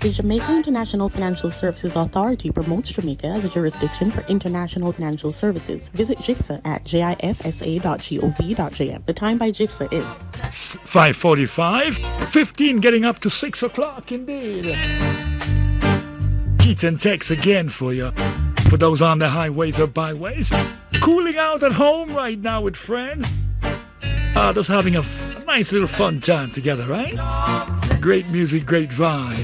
The Jamaica International Financial Services Authority promotes Jamaica as a jurisdiction for international financial services. Visit JIFSA at jifsa.gov.jm. The time by JIFSA is 5:45, 15 getting up to 6 o'clock indeed. Keaton text again for you, for those on the highways or byways. Cooling out at home right now with friends. Just having a nice little fun time together, right? Great music, great vibe.